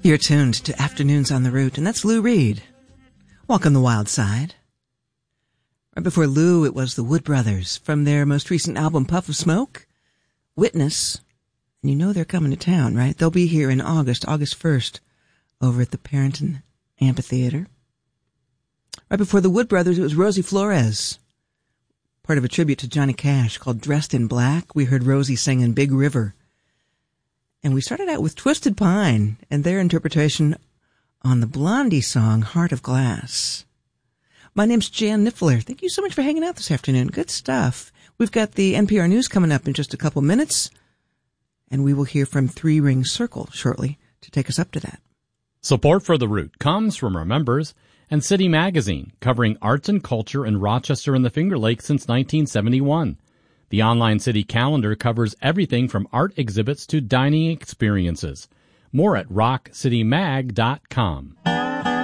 You're tuned to Afternoons on the Route, and that's Lou Reed. Welcome to Wild Side. Right before Lou, it was the Wood Brothers from their most recent album, Puff of Smoke, Witness. And you know they're coming to town, right? They'll be here in August 1st, over at the Parrington Amphitheater. Right before the Wood Brothers, it was Rosie Flores, part of a tribute to Johnny Cash called Dressed in Black. We heard Rosie singing Big River. And we started out with Twisted Pine and their interpretation on the Blondie song, Heart of Glass. My name's Jan Niffler. Thank you so much for hanging out this afternoon. Good stuff. We've got the NPR News coming up in just a couple minutes, and we will hear from Three Ring Circle shortly to take us up to that. Support for The Root comes from our members and City Magazine, covering arts and culture in Rochester and the Finger Lakes since 1971. The online city calendar covers everything from art exhibits to dining experiences. More at rockcitymag.com.